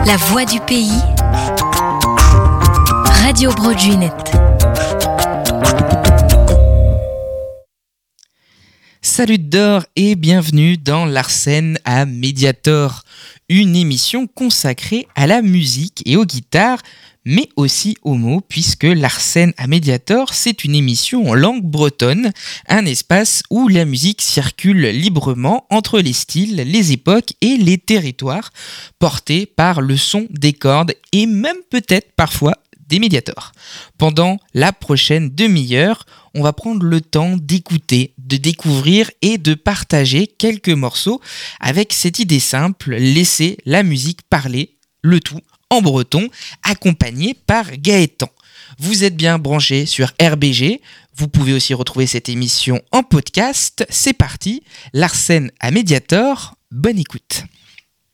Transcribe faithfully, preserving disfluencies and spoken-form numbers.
La voix du pays, Radio Broadway. Salut d'or et bienvenue dans Larsen à Mediator, une émission consacrée à la musique et aux guitares, mais aussi aux mots, puisque Larsen à Mediator, c'est une émission en langue bretonne, un espace où la musique circule librement entre les styles, les époques et les territoires, portés par le son des cordes et même peut-être parfois des médiators. Pendant la prochaine demi-heure, on va prendre le temps d'écouter, de découvrir et de partager quelques morceaux avec cette idée simple, laisser la musique parler, le tout en breton, accompagné par Gaëtan. Vous êtes bien branchés sur R B G, vous pouvez aussi retrouver cette émission en podcast. C'est parti, Larsen à Mediator, bonne écoute.